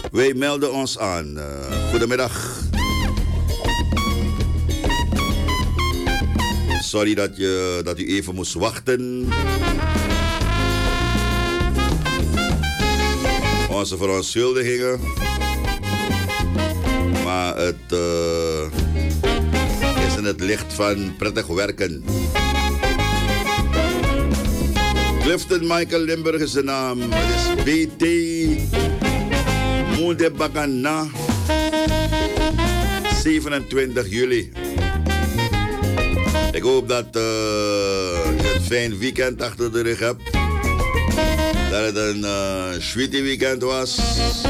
Wij melden ons aan. Goedemiddag. Sorry dat u even moest wachten. Onze verontschuldigingen. Maar het is in het licht van prettig werken. Clifton Michael Limburg is de naam. Het is BT Moede Bagana. 27 juli. Ik hoop dat je een fijn weekend achter de rug hebt. Dat het een sweetie weekend was.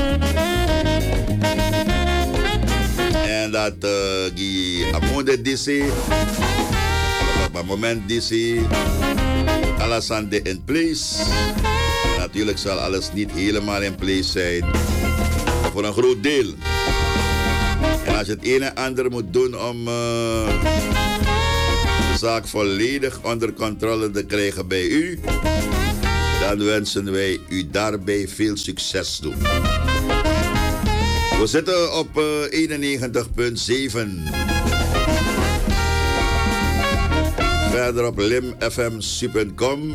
En dat die amonde disi, op het moment disi, alles aan de in place. En natuurlijk zal alles niet helemaal in place zijn. Voor een groot deel. En als je het een en ander moet doen om de zaak volledig onder controle te krijgen bij u, dan wensen wij u daarbij veel succes toe. We zitten op 91.7. Verder op limfm.com.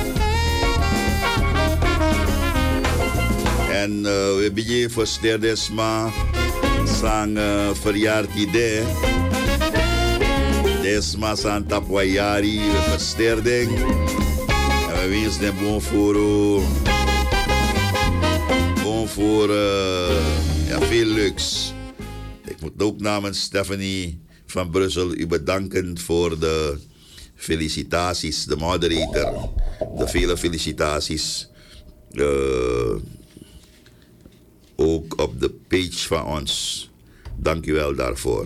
En we beginnen voor Sterdesma sang verjaardide. Desma san tapwayari versterding. En we wensen de bon voor ja, veel leuks. Ik moet ook namens Stephanie van Brussel u bedanken voor de felicitaties, de moderator. De vele felicitaties. Ook op de page van ons. Dank u wel daarvoor.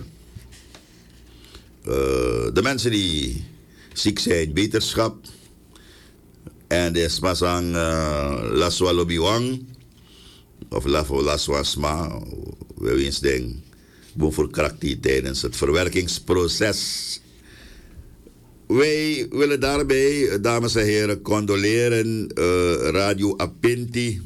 De mensen die ziek zijn, beterschap. En de Smasang Laswa Lobiwang. Of Laswa Sma. We wensen boven voor karakter tijdens het verwerkingsproces. Wij willen daarbij, dames en heren, condoleren Radio Apinti.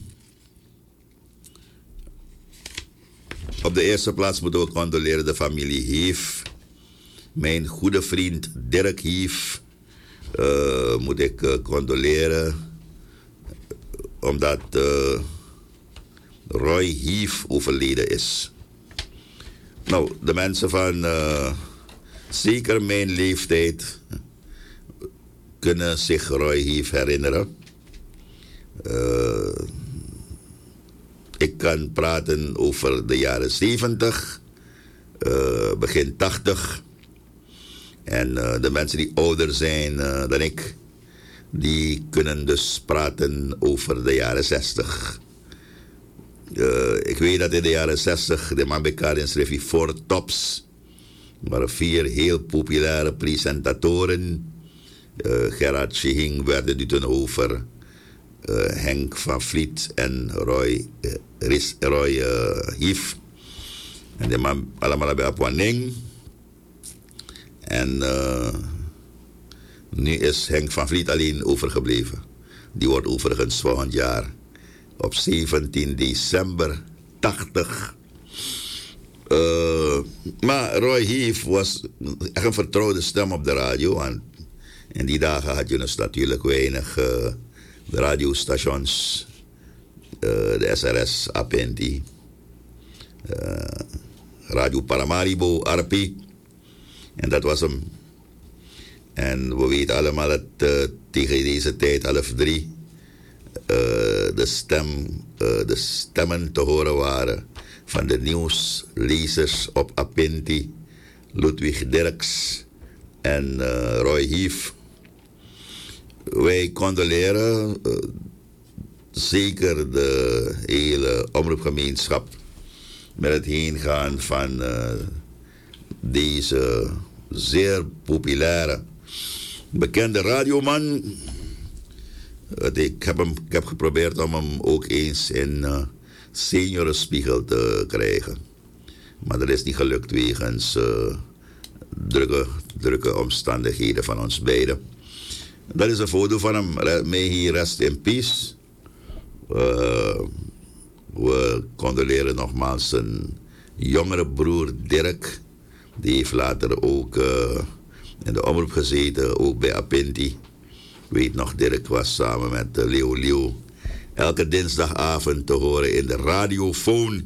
Op de eerste plaats moeten we condoleren de familie Hief. Mijn goede vriend Dirk Hief moet ik condoleren. Omdat Roy Hief overleden is. Nou, de mensen van zeker mijn leeftijd kunnen zich Roy Hief herinneren. Ik kan praten over de jaren 70, begin 80. En de mensen die ouder zijn dan ik, die kunnen dus praten over de jaren 60. Ik weet dat in de jaren 60 de Mambekaren schreef voor Tops. Er waren 4 heel populaire presentatoren. Gerard Schihing, Werden Dutenhofer, Henk van Vliet en Roy Hief. En die man allemaal bij Apwaning. En nu is Henk van Vliet alleen overgebleven. Die wordt overigens volgend jaar op 17 december 80. Maar Roy Hief was echt een vertrouwde stem op de radio. En in die dagen had je dus natuurlijk weinig radiostations. De SRS, Apinti, Radio Paramaribo, Arpi. En dat was hem. En we weten allemaal dat tegen deze tijd, 2:30, de stemmen te horen waren van de nieuwslezers op Apinti, Ludwig Dirks en Roy Hief. Wij condoleren zeker de hele omroepgemeenschap met het heengaan van deze zeer populaire, bekende radioman. Ik heb geprobeerd om hem ook eens in seniorenspiegel te krijgen. Maar dat is niet gelukt wegens drukke omstandigheden van ons beiden. Dat is een foto van hem. May he rest in peace. We condoleren nogmaals zijn jongere broer Dirk. Die heeft later ook in de omroep gezeten, ook bij Apinti. Weet nog, Dirk was samen met Leo Leeuw elke dinsdagavond te horen in de radiofoon.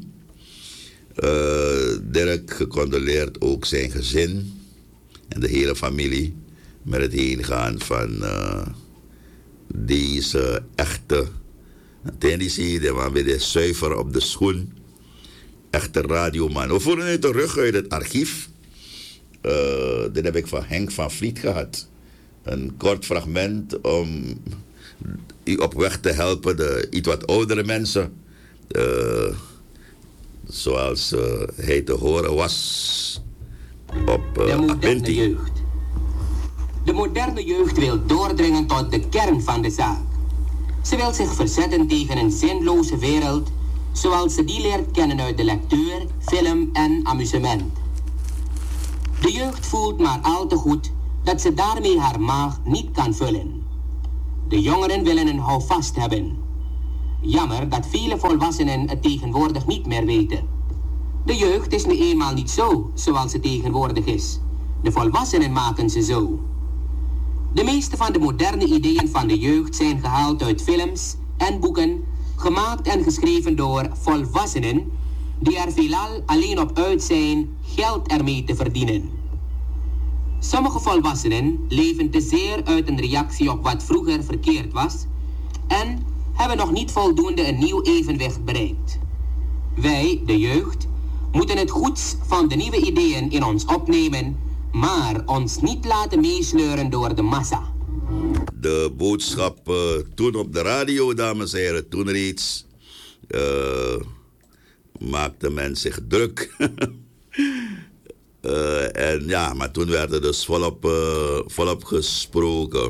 Dirk gecondoleerd ook zijn gezin en de hele familie met het heengaan van deze echte, tendentie, de man met de zuiver op de schoen, echte radioman. We voeren nu terug uit het archief. Dit heb ik van Henk van Vliet gehad. Een kort fragment om u op weg te helpen, de iets wat oudere mensen. Zoals hij te horen was op Apinti. Jeugd. De moderne jeugd wil doordringen tot de kern van de zaak. Ze wil zich verzetten tegen een zinloze wereld, zoals ze die leert kennen uit de lectuur, film en amusement. De jeugd voelt maar al te goed dat ze daarmee haar maag niet kan vullen. De jongeren willen een houvast hebben. Jammer dat vele volwassenen het tegenwoordig niet meer weten. De jeugd is nu eenmaal niet zo, zoals ze tegenwoordig is. De volwassenen maken ze zo. De meeste van de moderne ideeën van de jeugd zijn gehaald uit films en boeken, gemaakt en geschreven door volwassenen, die er veelal alleen op uit zijn geld ermee te verdienen. Sommige volwassenen leven te zeer uit een reactie op wat vroeger verkeerd was en hebben nog niet voldoende een nieuw evenwicht bereikt. Wij, de jeugd, moeten het goeds van de nieuwe ideeën in ons opnemen, maar ons niet laten meesleuren door de massa. De boodschap toen op de radio, dames en heren, toen reeds maakte men zich druk. En ja, maar toen werd er dus volop gesproken.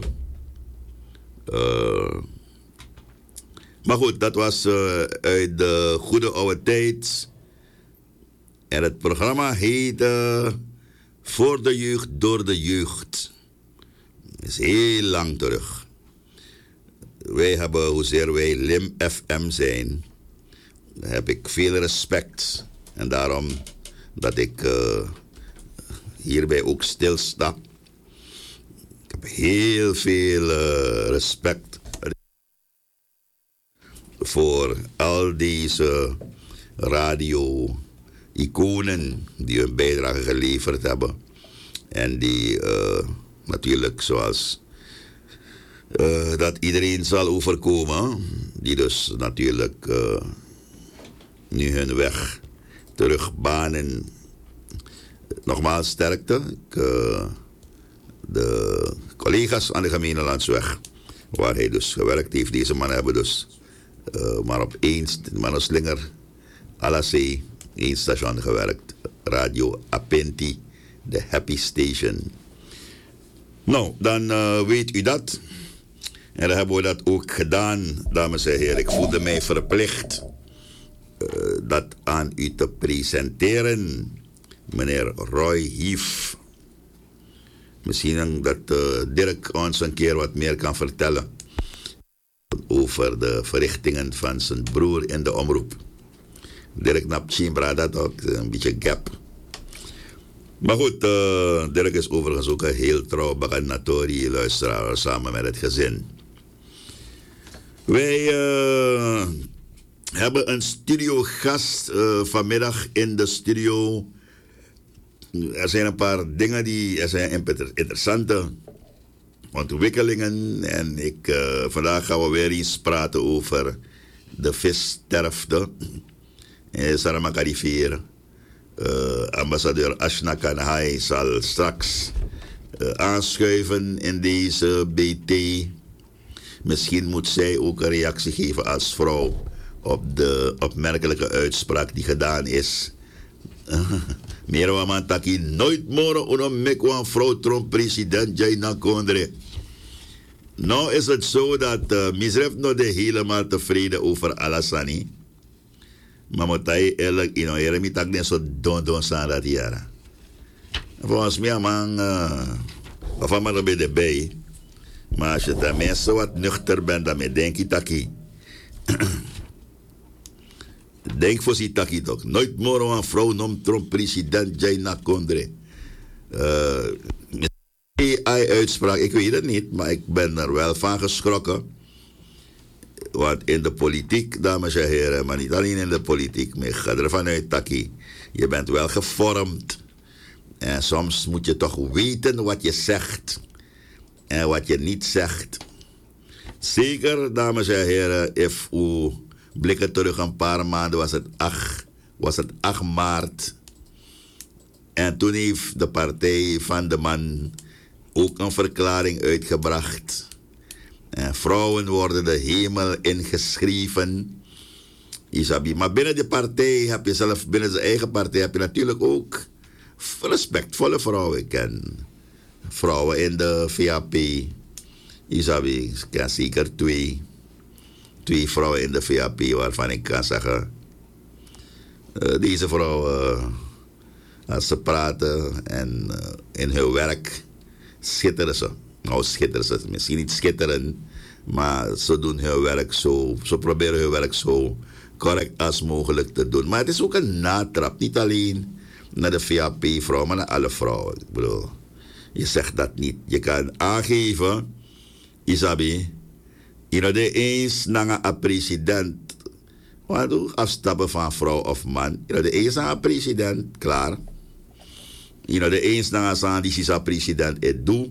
Maar goed, dat was uit de goede oude tijd. En het programma heette Voor de Jeugd, door de Jeugd. Dat is heel lang terug. Wij hebben, hoezeer wij Lim FM zijn, heb ik veel respect. En daarom dat ik hierbij ook stilsta. Ik heb heel veel respect voor al deze radio-iconen die hun bijdrage geleverd hebben. En die natuurlijk, zoals dat iedereen zal overkomen, die dus natuurlijk nu hun weg terugbanen. Nogmaals sterkte. De collega's aan de Gemene Landsweg, waar hij dus gewerkt heeft, deze mannen hebben dus maar op één mannenslinger à la zee, één station gewerkt. Radio Apinti, de Happy Station. Nou, dan weet u dat. En dan hebben we dat ook gedaan, dames en heren. Ik voelde mij verplicht dat aan u te presenteren. Meneer Roy Hief. Misschien dat Dirk ons een keer wat meer kan vertellen over de verrichtingen van zijn broer in de omroep. Dirk Napchimbra, dat ook een beetje gap. Maar goed, Dirk is overigens ook een heel trouw Baganatori luisteraar samen met het gezin. Wij hebben een studiogast vanmiddag in de studio. Er zijn een paar dingen er zijn interessante ontwikkelingen. En vandaag gaan we weer eens praten over de vissterfte in Saramakariveer. Ambassadeur Ashna Kanhai zal straks aanschuiven in deze BT. Misschien moet zij ook een reactie geven als vrouw op de opmerkelijke uitspraak die gedaan is. Meerwaman taki nooit more onomekwan vrouw Trump president Jaina Kondre. Nou is het zo dat misref nog de helemaal tevreden over Alassani. Maar moet hij eerlijk in een mi tak den zo don staan dat jaren. Volgens mij man, of maar bij de bij. Maar als je daarmee zo wat nuchter bent, dan denk je taki. Denk voor si taki toch. Nooit meer een vrouw noemt Trump president Jaina Kondre. AI-uitspraak, ik weet het niet, maar ik ben er wel van geschrokken. Want in de politiek, dames en heren, maar niet alleen in de politiek, maar ik ga ervan uit, Taki. Je bent wel gevormd. En soms moet je toch weten wat je zegt en wat je niet zegt. Zeker, dames en heren, if u blikken terug een paar maanden, was het 8 maart. En toen heeft de partij van de man ook een verklaring uitgebracht. En vrouwen worden de hemel ingeschreven. Isabi. Maar binnen de partij heb je zelf, binnen zijn eigen partij heb je natuurlijk ook respectvolle vrouwen. Ik ken vrouwen in de VAP. Isabi, ik ken zeker twee vrouwen in de VAP waarvan ik kan zeggen, deze vrouwen, als ze praten en in hun werk schitteren ze. Nou, schitteren ze, misschien niet schitteren, maar ze doen hun werk zo, ze proberen hun werk zo correct als mogelijk te doen. Maar het is ook een natrap, niet alleen naar de VAP-vrouw, maar naar alle vrouwen. Ik bedoel, je zegt dat niet. Je kan aangeven, Isabi, je know, de eens naar een president, wat afstappen van vrouw of man, je know, de eens naar een president, klaar. Je know, de eens naar een president, het doe.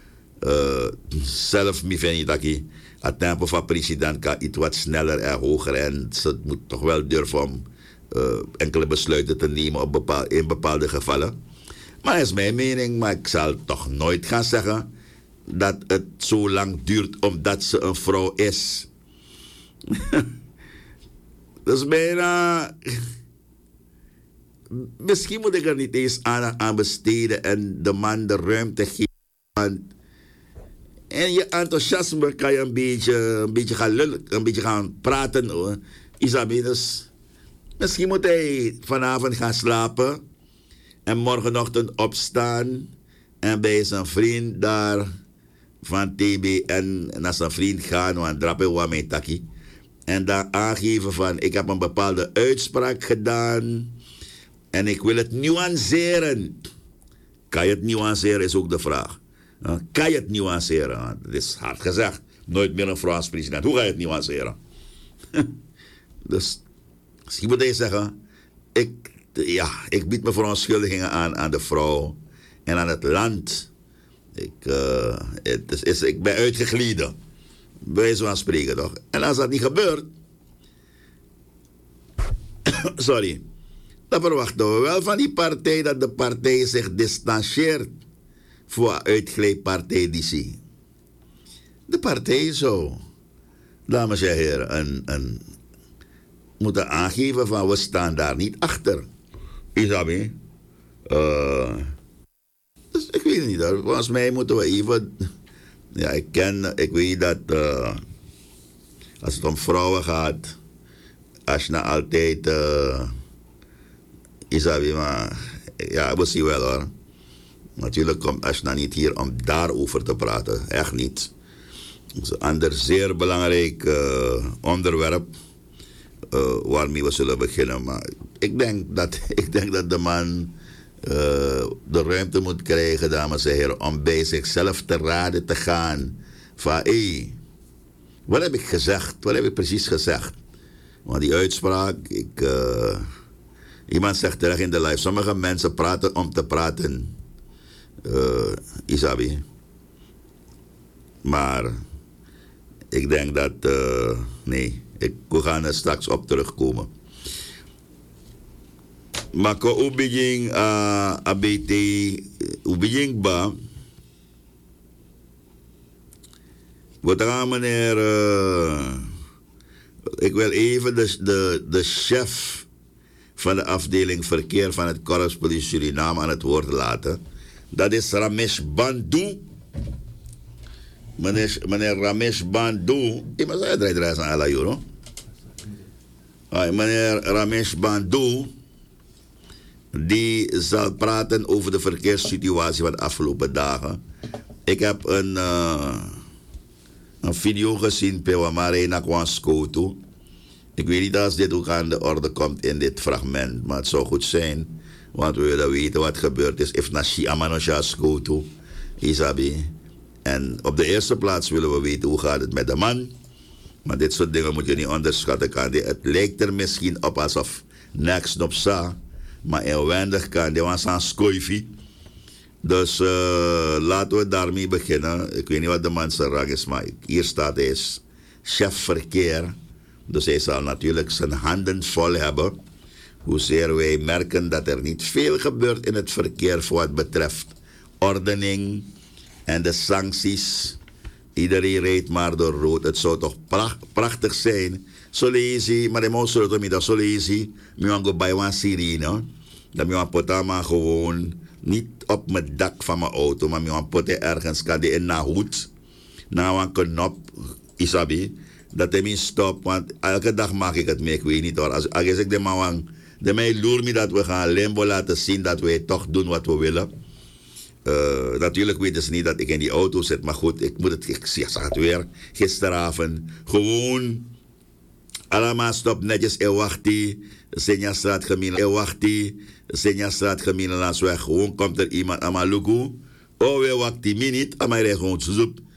Zelf mi vind je dat je het tempo van president kan iets wat sneller en hoger en ze moet toch wel durven om enkele besluiten te nemen in bepaalde gevallen. Maar dat is mijn mening, maar ik zal toch nooit gaan zeggen dat het zo lang duurt omdat ze een vrouw is. Dat is bijna... Misschien moet ik er niet eens aan besteden en de man de ruimte geven. En je enthousiasme kan je een beetje gaan lullen, een beetje gaan praten. Isabi, dus misschien moet hij vanavond gaan slapen en morgenochtend opstaan en bij zijn vriend daar van TBN naar zijn vriend gaan, want drappen we mijn taki. En dan aangeven van, ik heb een bepaalde uitspraak gedaan en ik wil het nuanceren. Kan je het nuanceren is ook de vraag. Kan je het nuanceren? Dat is hard gezegd. Nooit meer een Frans president. Hoe ga je het nuanceren? Dus, misschien moet je zeggen, ik bied me verontschuldigingen aan de vrouw en aan het land. Ik ben uitgegleden. Bij zo aan spreken toch? En als dat niet gebeurt, sorry, dan verwachten we wel van die partij dat de partij zich distancieert voor uitglijpartij DC. De partij zou, dames en heren, moeten aangeven van we staan daar niet achter. Isabi. Dus ik weet het niet. Volgens mij moeten we even... Ja, ik weet dat als het om vrouwen gaat, als je nou altijd... Isabi, maar... Ja, we zien wel hoor. Natuurlijk komt Ashna niet hier om daarover te praten. Echt niet. Dat is een ander zeer belangrijk onderwerp waarmee we zullen beginnen. Maar ik denk dat de man de ruimte moet krijgen, dames en heren, om bij zichzelf te raden te gaan. Van, wat heb ik gezegd? Wat heb ik precies gezegd? Want die uitspraak, iemand zegt terecht in de live, sommige mensen praten om te praten. Isabi. Maar ik denk dat nee, we gaan er straks op terugkomen. Maar ko ubiging ABT ubiging ba wat gaan meneer ik wil even de chef van de afdeling verkeer van het Korps Politie Suriname aan het woord laten. Dat is Ramesh Bandhu. Meneer Ramesh Bandhu. Iemand zei het rijdt aan alle euro. Meneer Ramesh Bandhu. Die zal praten over de verkeerssituatie van de afgelopen dagen. Ik heb een video gezien bij Marina Kwanskoto. Ik weet niet als dit ook aan de orde komt in dit fragment, maar het zou goed zijn. Want we willen weten wat gebeurd is. If Nashi Amanosha Skoto, Isabi. En op de eerste plaats willen we weten hoe gaat het met de man. Maar dit soort dingen moet je niet onderschatten. Het lijkt er misschien op alsof niks op sa. Maar inwendig kan die was aan skoifi. Dus laten we daarmee beginnen. Ik weet niet wat de man zijn rang is, maar hier staat hij is chef verkeer. Dus hij zal natuurlijk zijn handen vol hebben. Hoezeer wij merken dat er niet veel gebeurt in het verkeer voor wat betreft ordening en de sancties. Iedereen rijdt maar door rood. Het zou toch prachtig zijn. Zo lazy, maar ik moet zo dat zo lazy. Ik ga bij een sirene. Dat ik potama gewoon niet op mijn dak van mijn auto, maar ik ga poten ergens kan die in na hoed. Na een knop, isabi. Dat hij me stopt, want elke dag maak ik het mee. Ik weet niet hoor. Als ik de man, de mij loer me dat we gaan limbo laten zien dat wij toch doen wat we willen. Natuurlijk weten ze niet dat ik in die auto zit, maar goed, ik zeg het weer, gisteravond, gewoon, allemaal stop netjes en wachtie, Senja-straat gemeen langs weg, gewoon komt er iemand aan mijn luku, oh we wachten minuut, aan mij gewoon zoep,